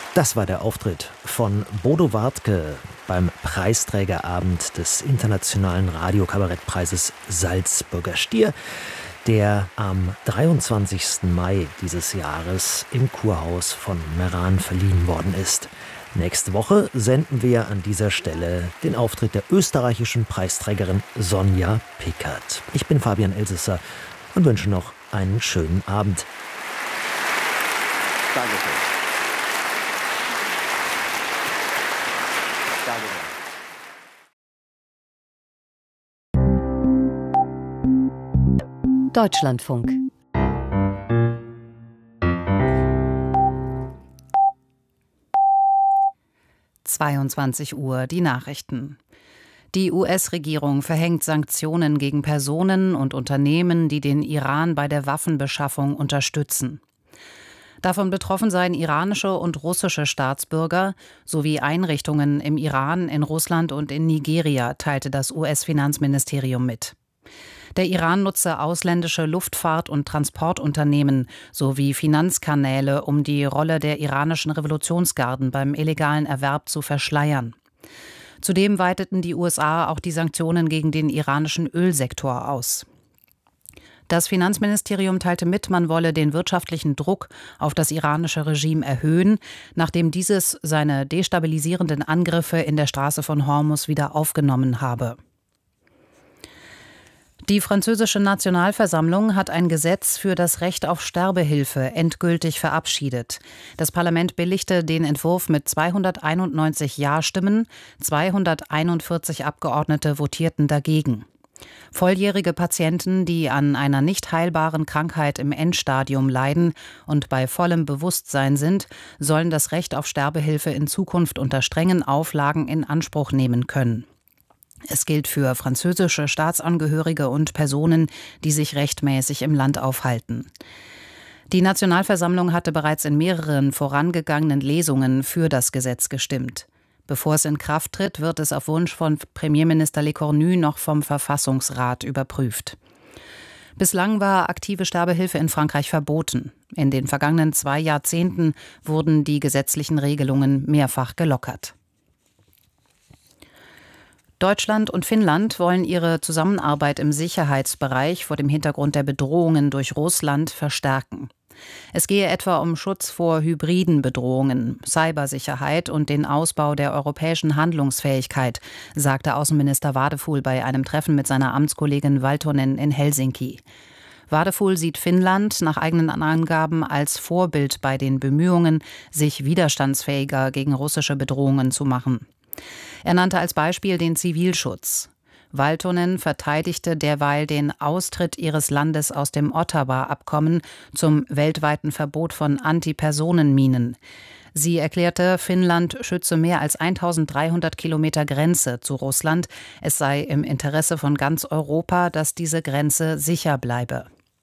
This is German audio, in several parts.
Das war der Auftritt von Bodo Wartke beim Preisträgerabend des Internationalen Radiokabarettpreises Salzburger Stier, der am 23. Mai dieses Jahres im Kurhaus von Meran verliehen worden ist. Nächste Woche senden wir an dieser Stelle den Auftritt der österreichischen Preisträgerin Sonja Pickert. Ich bin Fabian Elsesser und wünsche noch einen schönen Abend. Dankeschön. Deutschlandfunk. Uhr, die Nachrichten. Die US-Regierung verhängt Sanktionen gegen Personen und Unternehmen, die den Iran bei der Waffenbeschaffung unterstützen. Davon betroffen seien iranische und russische Staatsbürger sowie Einrichtungen im Iran, in Russland und in Nigeria, teilte das US-Finanzministerium mit. Der Iran nutze ausländische Luftfahrt- und Transportunternehmen sowie Finanzkanäle, um die Rolle der iranischen Revolutionsgarden beim illegalen Erwerb zu verschleiern. Zudem weiteten die USA auch die Sanktionen gegen den iranischen Ölsektor aus. Das Finanzministerium teilte mit, man wolle den wirtschaftlichen Druck auf das iranische Regime erhöhen, nachdem dieses seine destabilisierenden Angriffe in der Straße von Hormuz wieder aufgenommen habe. Die französische Nationalversammlung hat ein Gesetz für das Recht auf Sterbehilfe endgültig verabschiedet. Das Parlament billigte den Entwurf mit 291 Ja-Stimmen, 241 Abgeordnete votierten dagegen. Volljährige Patienten, die an einer nicht heilbaren Krankheit im Endstadium leiden und bei vollem Bewusstsein sind, sollen das Recht auf Sterbehilfe in Zukunft unter strengen Auflagen in Anspruch nehmen können. Es gilt für französische Staatsangehörige und Personen, die sich rechtmäßig im Land aufhalten. Die Nationalversammlung hatte bereits in mehreren vorangegangenen Lesungen für das Gesetz gestimmt. Bevor es in Kraft tritt, wird es auf Wunsch von Premierminister Lecornu noch vom Verfassungsrat überprüft. Bislang war aktive Sterbehilfe in Frankreich verboten. In den vergangenen 2 Jahrzehnten wurden die gesetzlichen Regelungen mehrfach gelockert. Deutschland und Finnland wollen ihre Zusammenarbeit im Sicherheitsbereich vor dem Hintergrund der Bedrohungen durch Russland verstärken. Es gehe etwa um Schutz vor hybriden Bedrohungen, Cybersicherheit und den Ausbau der europäischen Handlungsfähigkeit, sagte Außenminister Wadefuhl bei einem Treffen mit seiner Amtskollegin Valtonen in Helsinki. Wadefuhl sieht Finnland nach eigenen Angaben als Vorbild bei den Bemühungen, sich widerstandsfähiger gegen russische Bedrohungen zu machen. Er nannte als Beispiel den Zivilschutz. Valtonen verteidigte derweil den Austritt ihres Landes aus dem Ottawa-Abkommen zum weltweiten Verbot von Antipersonenminen. Sie erklärte, Finnland schütze mehr als 1300 Kilometer Grenze zu Russland. Es sei im Interesse von ganz Europa, dass diese Grenze sicher bleibe.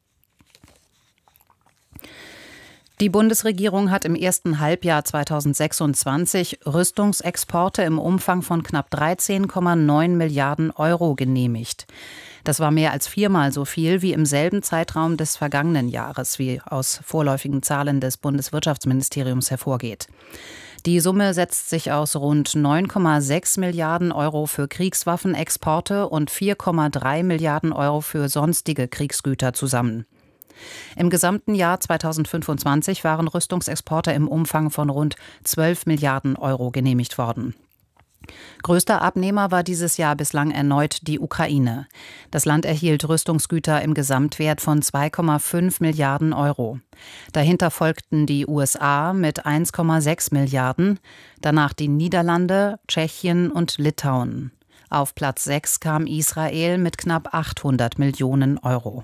Die Bundesregierung hat im ersten Halbjahr 2026 Rüstungsexporte im Umfang von knapp 13,9 Milliarden Euro genehmigt. Das war mehr als 4-mal so viel wie im selben Zeitraum des vergangenen Jahres, wie aus vorläufigen Zahlen des Bundeswirtschaftsministeriums hervorgeht. Die Summe setzt sich aus rund 9,6 Milliarden Euro für Kriegswaffenexporte und 4,3 Milliarden Euro für sonstige Kriegsgüter zusammen. Im gesamten Jahr 2025 waren Rüstungsexporte im Umfang von rund 12 Milliarden Euro genehmigt worden. Größter Abnehmer war dieses Jahr bislang erneut die Ukraine. Das Land erhielt Rüstungsgüter im Gesamtwert von 2,5 Milliarden Euro. Dahinter folgten die USA mit 1,6 Milliarden, danach die Niederlande, Tschechien und Litauen. Auf Platz 6 kam Israel mit knapp 800 Millionen Euro.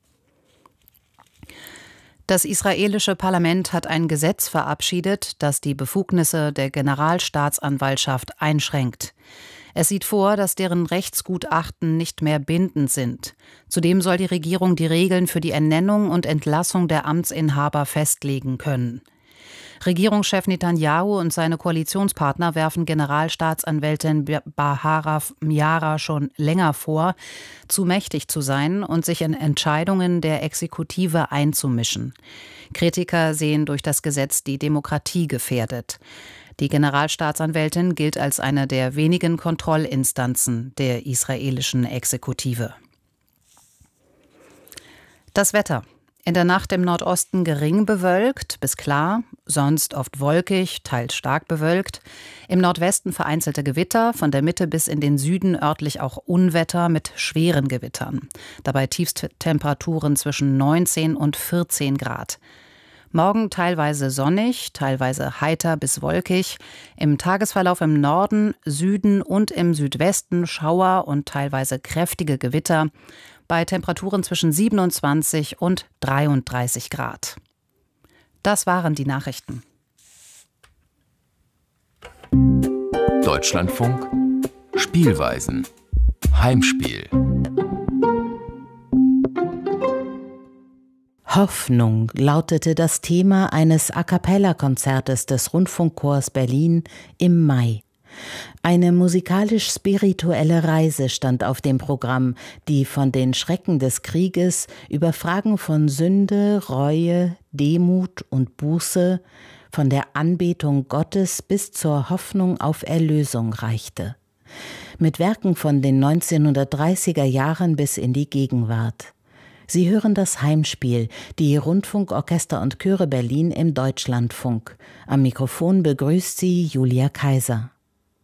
Das israelische Parlament hat ein Gesetz verabschiedet, das die Befugnisse der Generalstaatsanwaltschaft einschränkt. Es sieht vor, dass deren Rechtsgutachten nicht mehr bindend sind. Zudem soll die Regierung die Regeln für die Ernennung und Entlassung der Amtsinhaber festlegen können. Regierungschef Netanyahu und seine Koalitionspartner werfen Generalstaatsanwältin Bahara Miara schon länger vor, zu mächtig zu sein und sich in Entscheidungen der Exekutive einzumischen. Kritiker sehen durch das Gesetz die Demokratie gefährdet. Die Generalstaatsanwältin gilt als eine der wenigen Kontrollinstanzen der israelischen Exekutive. Das Wetter. In der Nacht im Nordosten gering bewölkt bis klar, sonst oft wolkig, teils stark bewölkt. Im Nordwesten vereinzelte Gewitter, von der Mitte bis in den Süden örtlich auch Unwetter mit schweren Gewittern. Dabei Tiefsttemperaturen zwischen 19 und 14 Grad. Morgen teilweise sonnig, teilweise heiter bis wolkig. Im Tagesverlauf im Norden, Süden und im Südwesten Schauer und teilweise kräftige Gewitter. Bei Temperaturen zwischen 27 und 33 Grad. Das waren die Nachrichten. Deutschlandfunk Spielweisen. Heimspiel. Hoffnung lautete das Thema eines A-cappella-Konzertes des Rundfunkchors Berlin im Mai. Eine musikalisch-spirituelle Reise stand auf dem Programm, die von den Schrecken des Krieges über Fragen von Sünde, Reue, Demut und Buße, von der Anbetung Gottes bis zur Hoffnung auf Erlösung reichte. Mit Werken von den 1930er Jahren bis in die Gegenwart. Sie hören das Heimspiel, die Rundfunkorchester und Chöre Berlin im Deutschlandfunk. Am Mikrofon begrüßt sie Julia Kaiser.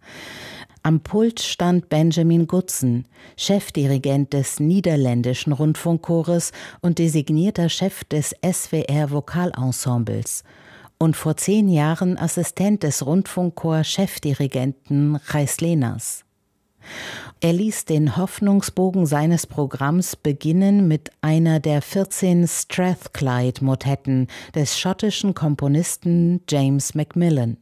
Am Pult stand Benjamin Gutzen, Chefdirigent des Niederländischen Rundfunkchores und designierter Chef des SWR-Vokalensembles und vor 10 Jahren Assistent des Rundfunkchor-Chefdirigenten Gijs Leeners. Er ließ den Hoffnungsbogen seines Programms beginnen mit einer der 14 Strathclyde-Motetten des schottischen Komponisten James Macmillan.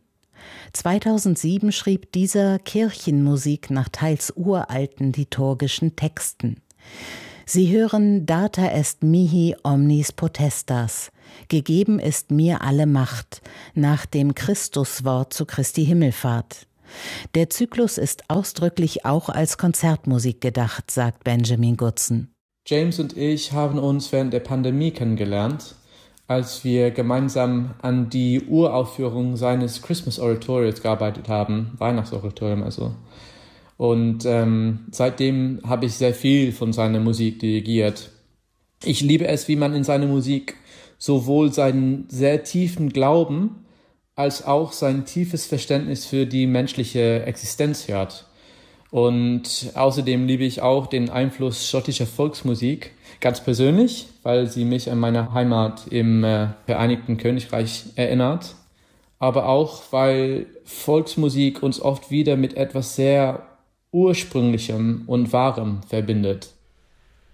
2007 schrieb dieser Kirchenmusik nach teils uralten liturgischen Texten. Sie hören Data est mihi omnis potestas, gegeben ist mir alle Macht, nach dem Christuswort zu Christi Himmelfahrt. Der Zyklus ist ausdrücklich auch als Konzertmusik gedacht, sagt Benjamin Gutzen. James und ich haben uns während der Pandemie kennengelernt, als wir gemeinsam an die Uraufführung seines Christmas Oratorios gearbeitet haben, Weihnachtsoratorium also. Und seitdem habe ich sehr viel von seiner Musik dirigiert. Ich liebe es, wie man in seiner Musik sowohl seinen sehr tiefen Glauben als auch sein tiefes Verständnis für die menschliche Existenz hört. Und außerdem liebe ich auch den Einfluss schottischer Volksmusik, ganz persönlich, weil sie mich an meine Heimat im Vereinigten Königreich erinnert, aber auch, weil Volksmusik uns oft wieder mit etwas sehr Ursprünglichem und Wahrem verbindet.